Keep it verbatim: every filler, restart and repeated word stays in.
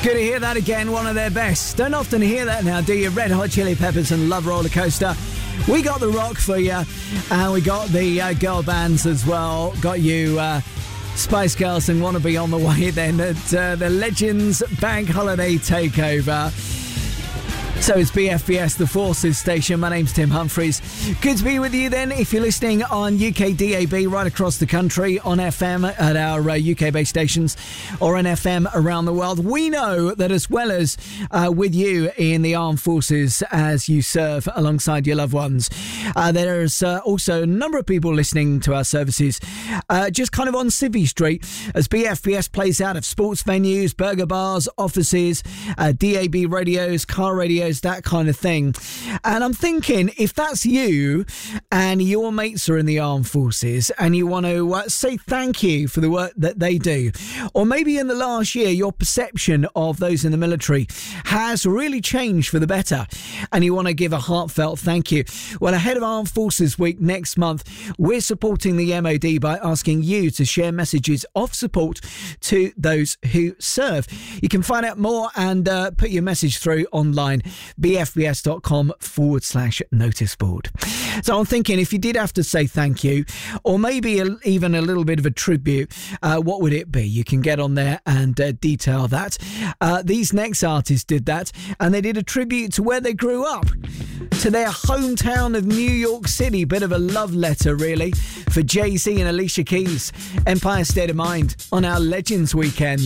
Good to hear that again, one of their best. Don't often hear that now, do you? Red Hot Chili Peppers and Love Roller Coaster. We got the rock for you, and we got the uh, girl bands as well. Got you uh, Spice Girls and Wanna Be on the way then at uh, the Legends Bank Holiday Takeover. So it's B F B S, the Forces station. My name's Tim Humphreys. Good to be with you then. If you're listening on U K D A B right across the country, on F M at our uh, U K-based stations, or on F M around the world, we know that as well as uh, with you in the armed forces as you serve alongside your loved ones, uh, there's uh, also a number of people listening to our services uh, just kind of on Civvy Street as B F B S plays out of sports venues, burger bars, offices, uh, D A B radios, car radios, that kind of thing. And I'm thinking, if that's you and your mates are in the armed forces and you want to uh, say thank you for the work that they do, or maybe in the last year your perception of those in the military has really changed for the better and you want to give a heartfelt thank you, well, ahead of Armed Forces Week next month, we're supporting the M O D by asking you to share messages of support to those who serve. You can find out more and uh, put your message through online, bfbs.com forward slash notice board. So I'm thinking, if you did have to say thank you, or maybe a, even a little bit of a tribute, uh, what would it be? You can get on there and uh, detail that. Uh, these next artists did that, and they did a tribute to where they grew up, to their hometown of New York City. Bit of a love letter, really, for Jay-Z and Alicia Keys. Empire State of Mind on our Legends Weekend.